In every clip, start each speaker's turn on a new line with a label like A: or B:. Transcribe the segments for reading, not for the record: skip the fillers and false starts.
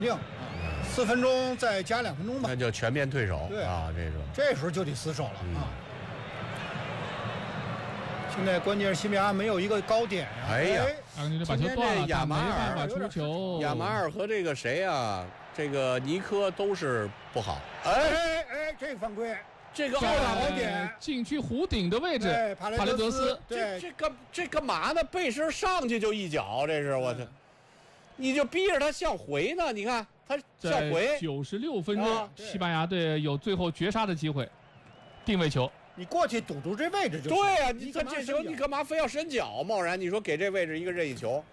A: 定，4分钟再加2分钟吧，
B: 那就全面退守。
A: 对
B: 啊，这种
A: 这时候就得死守了啊。现在关键是西班牙没有一个高点呀。
B: 哎呀，
C: 阿根廷把球断了，
B: 亚马尔
C: 没办法出球。
B: 亚马尔和这个谁啊，这个尼科都是不好。
A: 哎，这个犯规，
B: 这个
A: 好点
C: 禁区弧顶的位置，
A: 帕雷
C: 德斯，
B: 这干嘛呢？背身上去就一脚，这是我操！你就逼着他向回呢？你看他向回。
C: 96分钟，西班牙队有最后绝杀的机会，定位球。
A: 你过去堵住这位置就行。
B: 对呀，你看这球你干嘛非要伸脚？贸然你说给这位置一个任意球，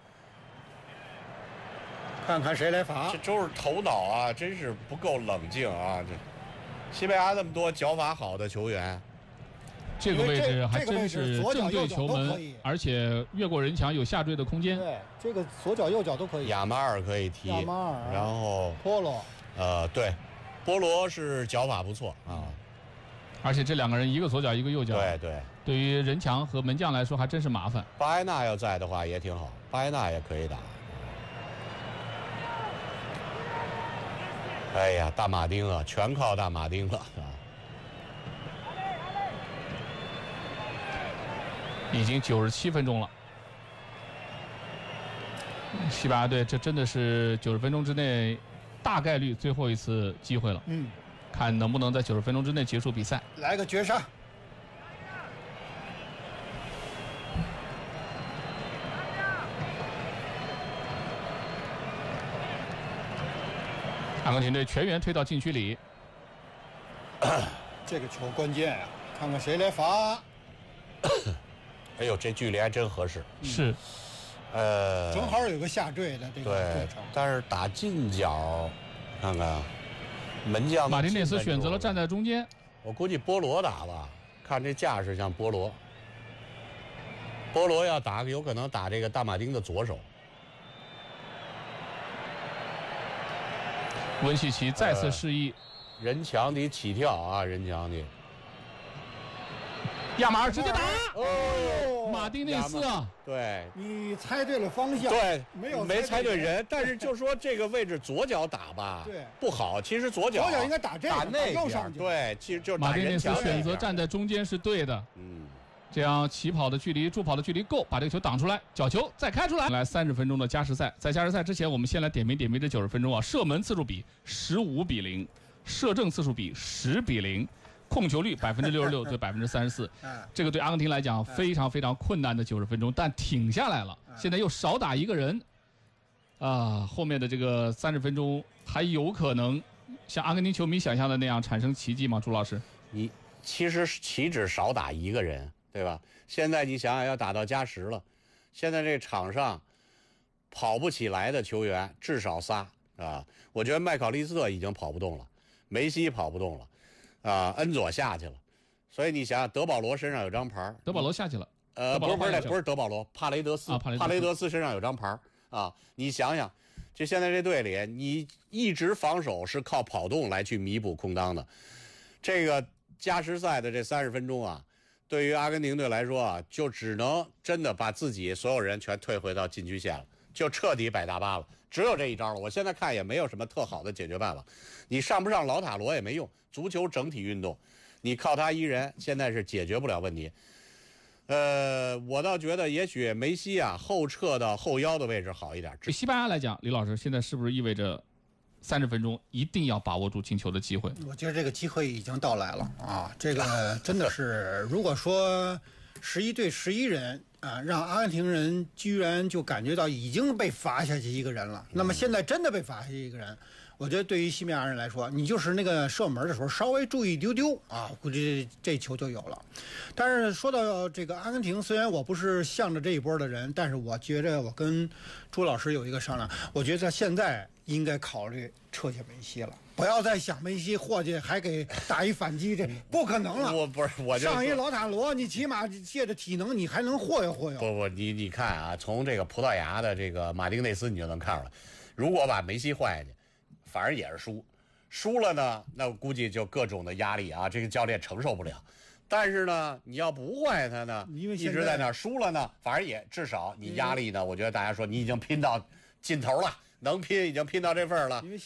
A: 看看谁来罚。
B: 这都是头脑啊，真是不够冷静啊！这西班牙那么多脚法好的球员，
C: 这个位置还真是正对球门，而且越过人墙有下坠的空间。
A: 对，这个左脚右脚都可以。
B: 亚马尔可以踢，
A: 亚马尔，
B: 然后
A: 波罗，
B: 对，波罗是脚法不错啊。
C: 而且这两个人一个左脚一个右脚，
B: 对，
C: 对于人墙和门将来说还真是麻烦。
B: 巴埃纳要在的话也挺好，巴埃纳也可以打。哎呀，大马丁啊，全靠大马丁了啊！
C: 已经97分钟了，西班牙队这真的是90分钟之内大概率最后一次机会了。看能不能在90分钟之内结束比赛，
A: 来个绝杀。
C: 阿根廷队全员推到禁区里。
A: 这个球关键呀，看看谁来罚。
B: 哎呦，这距离还真合适。
C: 是，
A: 正好有个下坠的这个过程。
B: 但是打近角，看看门将
C: 马丁内斯选择了站在中间。
B: 我估计波罗打吧，看这架势像波罗。波罗要打，有可能打这个大马丁的左手。
C: 温西奇再次示意，
B: 人墙得起跳啊，人墙得。
C: 亚马尔直接打，马丁内斯啊，
B: 对，
A: 你猜对了方向，
B: 对，
A: 没
B: 猜对人，但是就说这个位置左脚打吧，
A: 对，
B: 不好，其实左脚
A: 应该打这个，
B: 打那
A: 右上去，
B: 对，其实就是
C: 马丁内斯选择站在中间是对的，这样起跑的距离、助跑的距离够，把这个球挡出来，角球再开出来。来30分钟的加时赛，在加时赛之前，我们先来点评这90分钟啊，射门次数比15-0，射正次数比10-0。控球率66%对34%，这个对阿根廷来讲非常非常困难的90分钟，但挺下来了。现在又少打一个人，后面的这个30分钟还有可能像阿根廷球迷想象的那样产生奇迹吗？朱老师，
B: 你其实岂止少打一个人，对吧？现在你想想要打到加时了，现在这场上跑不起来的球员至少仨啊，我觉得麦考利斯特已经跑不动了，梅西跑不动了。恩佐下去了，所以你想想，德保罗身上有张牌，
C: 德保罗下去了，
B: 不是德保罗，帕雷德斯，帕雷德斯身上有张牌啊，你想想，就现在这队里，你一直防守是靠跑动来去弥补空当的，这个加时赛的这30分钟啊，对于阿根廷队来说啊，就只能真的把自己所有人全退回到禁区线了，就彻底摆大巴了。只有这一招了，我现在看也没有什么特好的解决办法。你上不上老塔罗也没用，足球整体运动，你靠他一人现在是解决不了问题。我倒觉得也许梅西啊后撤到后腰的位置好一点。
C: 对西班牙来讲，李老师现在是不是意味着30分钟一定要把握住进球的机会？
A: 我觉得这个机会已经到来了啊！这个真的是，如果说11对11人。让阿根廷人居然就感觉到已经被罚下去一个人了。那么现在真的被罚下去一个人，我觉得对于西班牙人来说，你就是那个射门的时候稍微注意一丢丢啊，估计这球就有了。但是说到这个阿根廷，虽然我不是向着这一波的人，但是我觉着我跟朱老师有一个商量，我觉得现在应该考虑撤下梅西了，不要再想梅西伙计还给打一反击，这不可能了。我上一老塔罗，你起码借着体能你还能忽悠忽悠。
B: 不，你看啊，从这个葡萄牙的这个马丁内斯你就能看出来，如果把梅西换下去，反正也是输了呢，那估计就各种的压力啊，这个教练承受不了。但是呢，你要不换他呢，
A: 因为
B: 一直在那儿输了呢，反正也至少你压力呢，我觉得大家说你已经拼到尽头了。能拼已经拼到这份了，
A: 因为